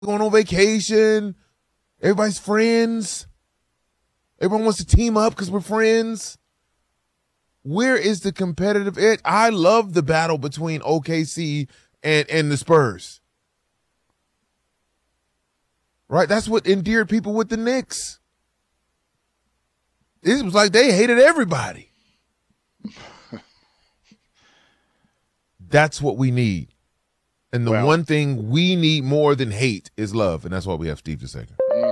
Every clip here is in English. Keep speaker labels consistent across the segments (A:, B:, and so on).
A: going on vacation. Everybody's friends. Everyone wants to team up because we're friends. Where is the competitive edge? I love the battle between OKC and the Spurs. Right? That's what endeared people with the Knicks. It was like they hated everybody. That's what we need. And the one thing we need more than hate is love. And that's why we have Steve II.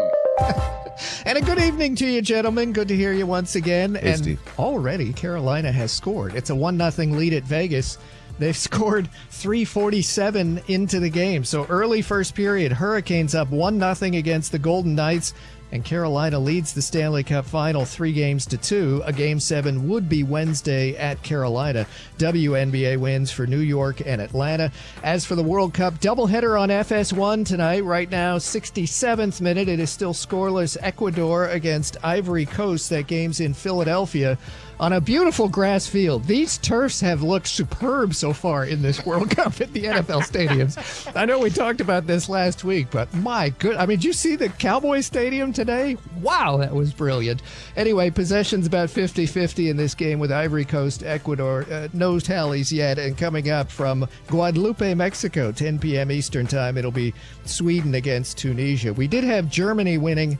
B: And a good evening to you, gentlemen. Good to hear you once again.
A: Hey,
B: and
A: Steve.
B: Already Carolina has scored. It's a 1-0 lead at Vegas. They've scored 3:47 into the game. So early first period, Hurricanes up 1-0 against the Golden Knights. And Carolina leads the Stanley Cup Final 3-2. A Game 7 would be Wednesday at Carolina. WNBA wins for New York and Atlanta. As for the World Cup, doubleheader on FS1 tonight. Right now, 67th minute. It is still scoreless. Ecuador against Ivory Coast. That game's in Philadelphia on a beautiful grass field. These turfs have looked superb so far in this World Cup at the NFL stadiums. I know we talked about this last week, but my good, I mean, did you see the Cowboy Stadium today? Wow, that was brilliant. Anyway, possession's about 50-50 in this game with Ivory Coast, Ecuador. No tallies yet, and coming up from Guadalupe, Mexico, 10 p.m. Eastern Time, it'll be Sweden against Tunisia. We did have Germany winning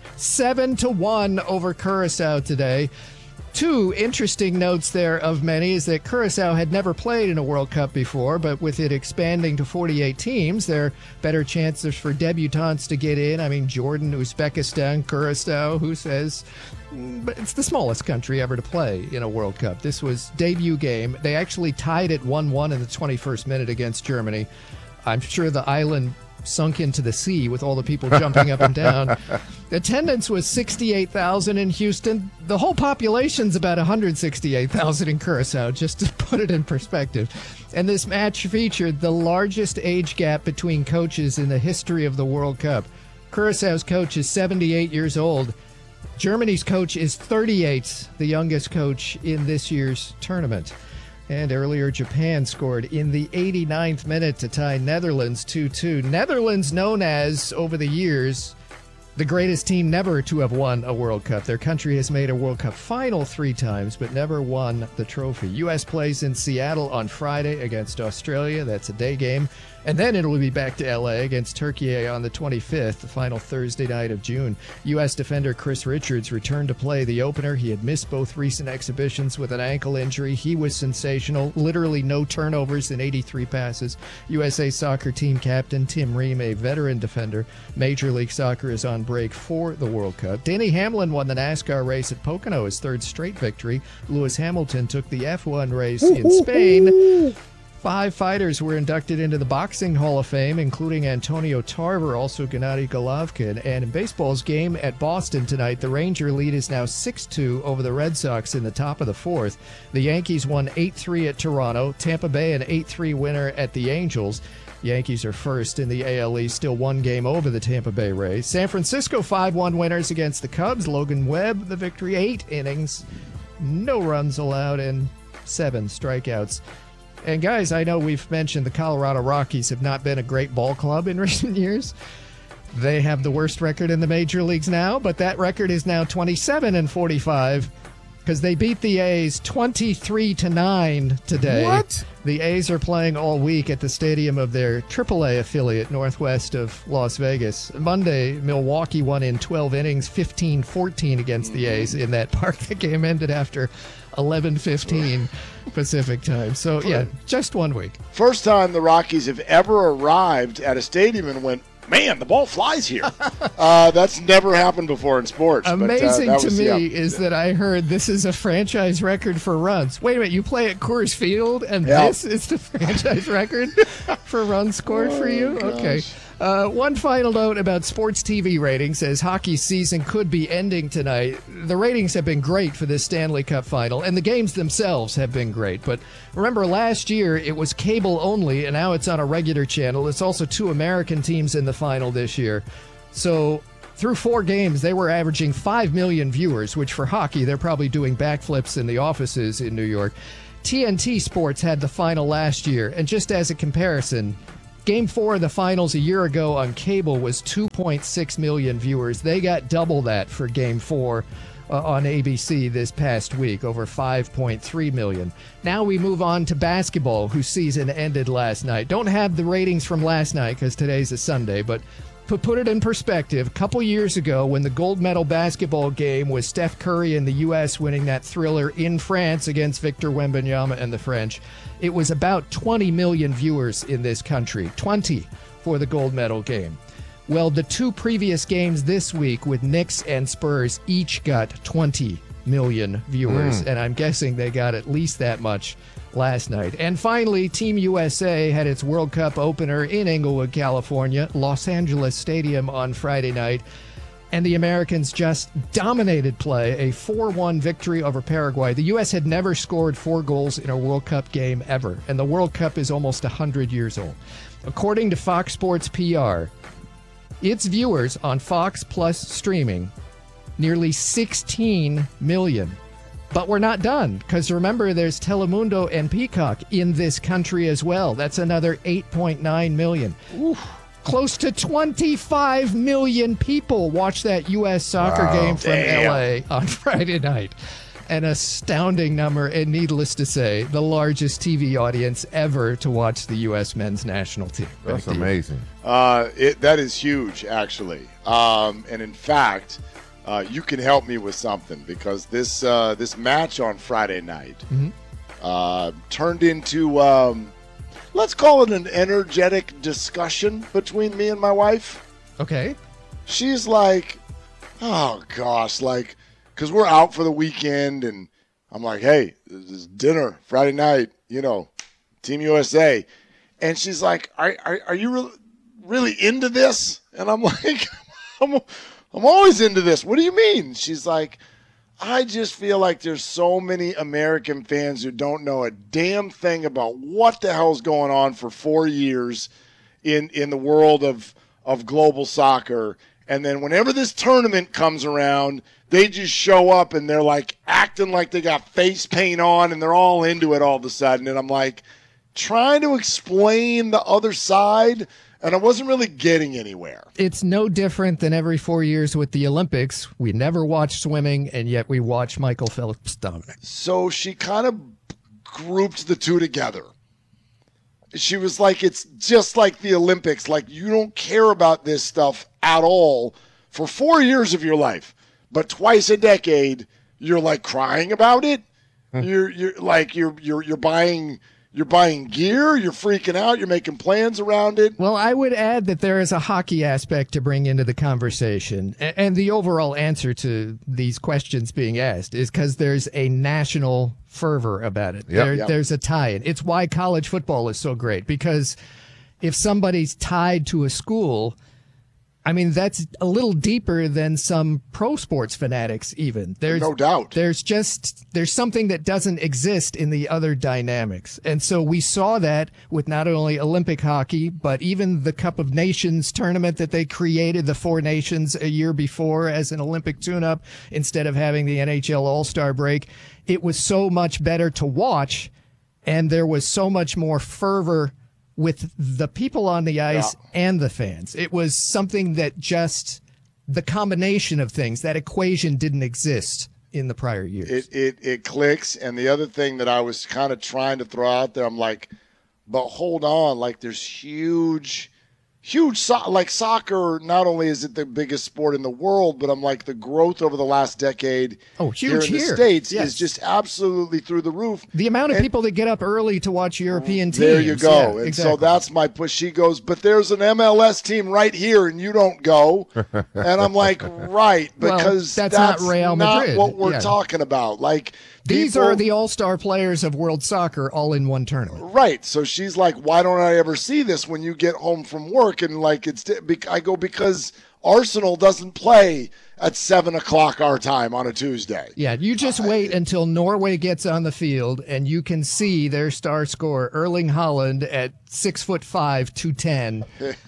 B: 7-1 over Curacao today. Two interesting notes there of many is that Curacao had never played in a World Cup before, but with it expanding to 48 teams, there are better chances for debutantes to get in. I mean, Jordan, Uzbekistan, Curacao, who says? But it's the smallest country ever to play in a World Cup. This was debut game. They actually tied it 1-1 in the 21st minute against Germany. I'm sure the island sunk into the sea with all the people jumping up and down. Attendance was 68,000 in Houston. The whole population's about 168,000 in Curacao, just to put it in perspective. And this match featured the largest age gap between coaches in the history of the World Cup. Curaçao's coach is 78 years old. Germany's coach is 38, the youngest coach in this year's tournament. And earlier, Japan scored in the 89th minute to tie Netherlands 2-2. Netherlands known as, over the years, the greatest team never to have won a World Cup. Their country has made a World Cup final 3 times, but never won the trophy. U.S. plays in Seattle on Friday against Australia. That's a day game. And then it'll be back to L.A. against Turkey on the 25th, the final Thursday night of June. U.S. defender Chris Richards returned to play the opener. He had missed both recent exhibitions with an ankle injury. He was sensational. Literally no turnovers in 83 passes. USA soccer team captain Tim Ream, a veteran defender. Major League Soccer is on break for the World Cup. Denny Hamlin won the NASCAR race at Pocono, his 3rd straight victory. Lewis Hamilton took the F1 race in Spain. 5 fighters were inducted into the Boxing Hall of Fame, including Antonio Tarver, also Gennady Golovkin. And in baseball's game at Boston tonight, the Ranger lead is now 6-2 over the Red Sox in the top of the 4th. The Yankees won 8-3 at Toronto. Tampa Bay an 8-3 winner at the Angels. Yankees are first in the AL East, still 1 game over the Tampa Bay Rays. San Francisco 5-1 winners against the Cubs. Logan Webb, the victory, 8 innings, no runs allowed, and 7 strikeouts. And guys, I know we've mentioned the Colorado Rockies have not been a great ball club in recent years. They have the worst record in the major leagues now, but that record is now 27-45 because they beat the A's 23-9 today.
A: What?
B: The A's are playing all week at the stadium of their AAA affiliate northwest of Las Vegas. Monday, Milwaukee won in 12 innings, 15-14 against the A's in that park. The game ended after 11:15 Pacific time. So, yeah, just 1 week.
C: First time the Rockies have ever arrived at a stadium and went, man, the ball flies here. That's never happened before in sports.
B: Amazing to me is that I heard this is a franchise record for runs. Wait a minute, you play at Coors Field and this is the franchise record for runs scored for you? Okay. One final note about sports TV ratings as hockey season could be ending tonight. The ratings have been great for this Stanley Cup final, and the games themselves have been great. But remember, last year it was cable only, and now it's on a regular channel. It's also 2 American teams in the final this year. So through 4 games, they were averaging 5 million viewers, which for hockey, they're probably doing backflips in the offices in New York. TNT Sports had the final last year, and just as a comparison, Game 4 of the finals a year ago on cable was 2.6 million viewers. They got double that for Game 4 on ABC this past week, over 5.3 million. Now we move on to basketball, whose season ended last night. Don't have the ratings from last night because today's a Sunday, but to put it in perspective, a couple years ago when the gold medal basketball game was Steph Curry and the U.S. winning that thriller in France against Victor Wembanyama and the French, it was about 20 million viewers in this country, 20 for the gold medal game. Well, the two previous games this week with Knicks and Spurs each got 20 million viewers, and I'm guessing they got at least that much last night. And finally, Team USA had its World Cup opener in Inglewood, California, Los Angeles Stadium on Friday night, and the Americans just dominated play, a 4-1 victory over Paraguay. The U.S. had never scored 4 goals in a World Cup game ever, and the World Cup is almost 100 years old. According to Fox Sports PR, its viewers on Fox Plus streaming, nearly 16 million. But we're not done, because remember, there's Telemundo and Peacock in this country as well. That's another 8.9 million. Oof. Close to 25 million people watched that U.S. soccer game from L.A. on Friday night. An astounding number, and needless to say, the largest TV audience ever to watch the U.S. men's national team.
A: That's amazing.
C: That is huge, actually. And in fact, you can help me with something, because this match on Friday night turned into, let's call it an energetic discussion between me and my wife.
B: Okay.
C: She's like, oh, gosh, like, because we're out for the weekend, and I'm like, hey, this is dinner Friday night, Team USA. And she's like, are you really into this? And I'm like, I'm always into this. What do you mean? She's like, I just feel like there's so many American fans who don't know a damn thing about what the hell's going on for 4 years in the world of global soccer. And then whenever this tournament comes around, they just show up and they're like acting like they got face paint on and they're all into it all of a sudden. And I'm like trying to explain the other side, and I wasn't really getting anywhere.
B: It's no different than every 4 years with the Olympics. We never watch swimming, and yet we watch Michael Phelps dominate.
C: So she kind of grouped the two together. She was like, it's just like the Olympics. Like, you don't care about this stuff at all for 4 years of your life. But twice a decade, you're like crying about it. You're buying gear. You're freaking out. You're making plans around it.
B: Well, I would add that there is a hockey aspect to bring into the conversation, and the overall answer to these questions being asked is because there's a national fervor about it. There's a tie-in. It's why college football is so great, because if somebody's tied to a school, I mean, that's a little deeper than some pro sports fanatics even. There's
C: no doubt.
B: There's something that doesn't exist in the other dynamics. And so we saw that with not only Olympic hockey, but even the Cup of Nations tournament that they created, the Four Nations, a year before as an Olympic tune-up instead of having the NHL All-Star break. It was so much better to watch, and there was so much more fervor with the people on the ice and the fans. It was something that just the combination of things, that equation didn't exist in the prior years.
C: It clicks. And the other thing that I was kind of trying to throw out there, I'm like, but hold on, like there's huge like soccer, not only is it the biggest sport in the world, but I'm like the growth over the last decade here in the States is just absolutely through the roof.
B: The amount of people that get up early to watch European teams.
C: There you go.
B: Yeah,
C: and
B: exactly.
C: So that's my push. She goes, but there's an MLS team right here and you don't go. And I'm like, right, because
B: that's not Real Madrid.
C: Not what we're talking about. Like,
B: these are the all-star players of world soccer all in one tournament.
C: Right. So she's like, why don't I ever see this when you get home from work? And like, I go, because Arsenal doesn't play at 7:00 our time on a Tuesday.
B: Yeah. You just wait until Norway gets on the field and you can see their star scorer, Erling Haaland, at 6'5", 210,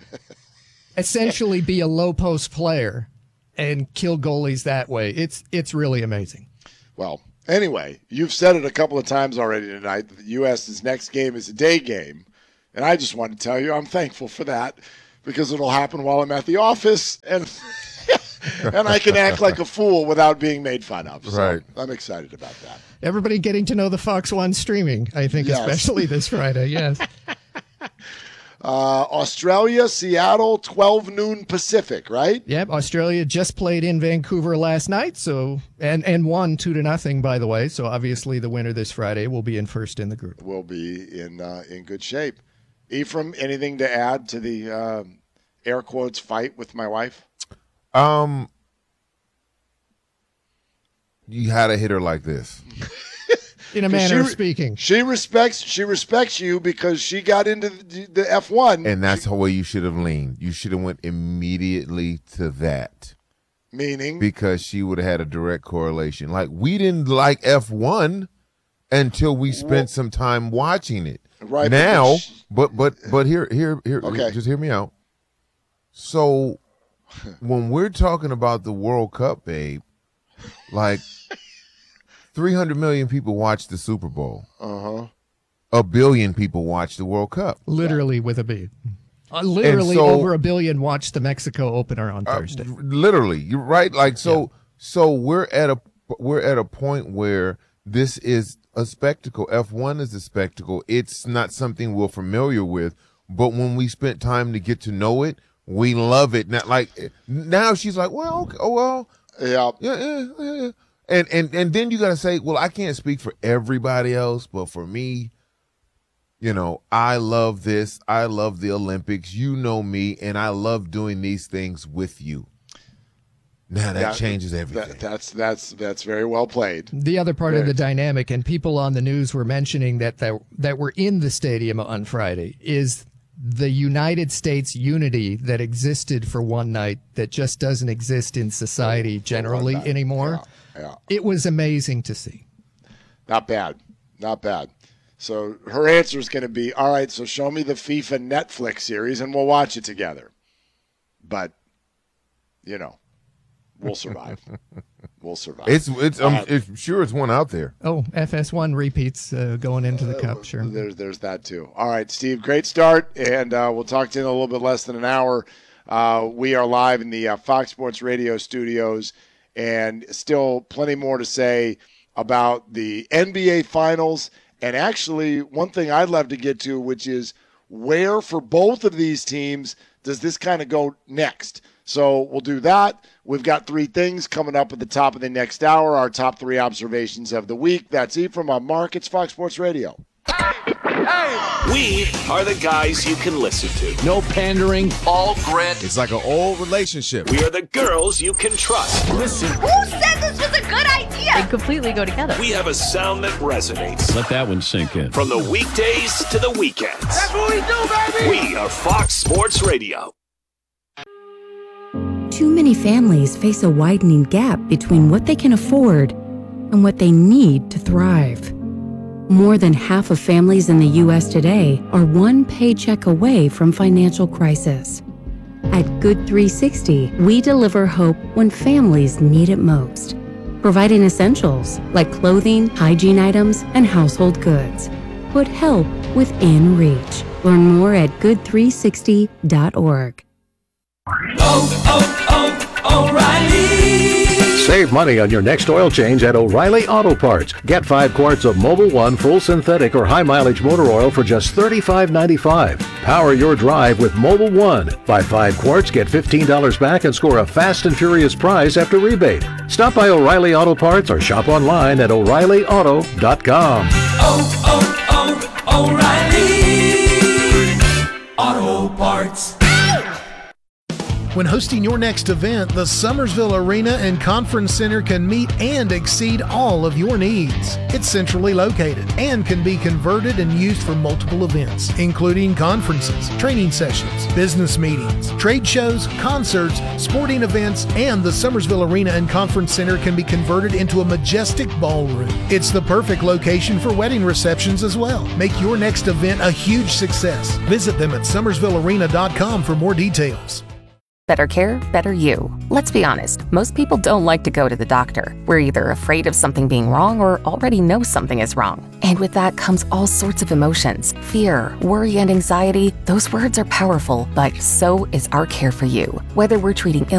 B: essentially be a low post player and kill goalies that way. It's really amazing.
C: Well, anyway, you've said it a couple of times already tonight that the U.S.'s next game is a day game. And I just want to tell you I'm thankful for that because it'll happen while I'm at the office and and I can act like a fool without being made fun of. So
A: Right.
C: I'm excited about that.
B: Everybody getting to know the Fox One streaming, I think,
C: Yes.
B: especially this Friday. Yes.
C: Australia, Seattle, 12 noon Pacific, right?
B: Yep. Australia just played in Vancouver last night, so and won 2-0, by the way. So obviously the winner this Friday will be in first in the group.
C: We'll be in good shape. Ephraim, anything to add to the air quotes fight with my wife?
A: You had to hit her like this.
B: In a manner of speaking.
C: She respects you because she got into the F1.
A: And that's the way you should have leaned. You should have went immediately to that.
C: Meaning?
A: Because she would have had a direct correlation. Like, we didn't like F1 until we spent some time watching it.
C: Right.
A: Now, but here,
C: Okay.
A: just hear me out. So when we're talking about the World Cup, babe, like 300 million people watch the Super Bowl.
C: Uh-huh.
A: 1 billion people watch the World Cup.
B: Literally with a B. Literally
A: so-
B: over 1 billion watched the Mexico opener on Thursday.
A: Literally, you're right. Like so we're at a point where this is a spectacle. F1 is a spectacle. It's not something we're familiar with, but when we spent time to get to know it, we love it. Now she's like, well, okay, oh well,
C: Yeah.
A: yeah. And then you got to say, well, I can't speak for everybody else, but for me, you know, I love this. I love the Olympics. You know me, and I love doing these things with you. Now that changes everything.
C: That's very well played.
B: The other part of the dynamic, and people on the news were mentioning that were in the stadium on Friday, is the United States unity that existed for one night that just doesn't exist in society generally anymore.
C: Yeah.
B: It was amazing to see.
C: Not bad. So her answer is going to be, all right, so show me the FIFA Netflix series and we'll watch it together. But, you know, we'll survive.
A: It's sure it's one out there.
B: Oh, FS1 repeats going into the Cup, sure.
C: There's that too. All right, Steve, great start, and we'll talk to you in a little bit less than an hour. We are live in the Fox Sports Radio studios, and still plenty more to say about the NBA Finals. And actually, one thing I'd love to get to, which is where for both of these teams does this kind of go next? So we'll do that. We've got 3 things coming up at the top of the next hour, our top 3 observations of the week. That's Ephraim on Mark. It's Fox Sports Radio.
D: We are the guys you can listen to.
E: No pandering.
D: All grit.
E: It's like an old relationship.
D: We are the girls you can trust.
E: Listen.
F: Who said this was a good idea? They completely go together.
D: We have a sound that resonates.
E: Let that one sink in.
D: From the weekdays to the weekends.
F: That's what we do, baby!
D: We are Fox Sports Radio.
G: Too many families face a widening gap between what they can afford and what they need to thrive. More than half of families in the U.S. today are one paycheck away from financial crisis. At Good 360, we deliver hope when families need it most, providing essentials like clothing, hygiene items, and household goods. Put help within reach. Learn more at good360.org.
H: O'Reilly. Save money on your next oil change at O'Reilly Auto Parts. Get 5 quarts of Mobil 1 full synthetic or high mileage motor oil for just $35.95. Power your drive with Mobil 1. Buy 5 quarts, get $15 back, and score a fast and furious prize after rebate. Stop by O'Reilly Auto Parts or shop online at O'ReillyAuto.com.
I: O'Reilly Auto Parts.
J: When hosting your next event, the Summersville Arena and Conference Center can meet and exceed all of your needs. It's centrally located and can be converted and used for multiple events, including conferences, training sessions, business meetings, trade shows, concerts, sporting events, and the Summersville Arena and Conference Center can be converted into a majestic ballroom. It's the perfect location for wedding receptions as well. Make your next event a huge success. Visit them at summersvillearena.com for more details.
K: Better care, better you. Let's be honest, most people don't like to go to the doctor. We're either afraid of something being wrong or already know something is wrong. And with that comes all sorts of emotions. Fear, worry, and anxiety. Those words are powerful, but so is our care for you. Whether we're treating